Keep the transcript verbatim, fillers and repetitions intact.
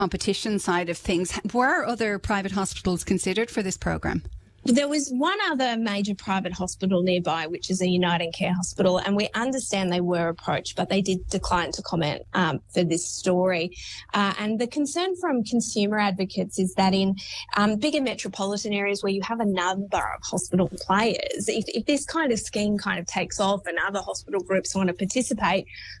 competition side of things. Were other private hospitals considered for this programme? There was one other major private hospital nearby, which is a Uniting Care Hospital, and we understand they were approached, but they did decline to comment um, for this story. Uh, and the concern from consumer advocates is that in um, bigger metropolitan areas where you have a number of hospital players, if, if this kind of scheme kind of takes off and other hospital groups want to participate,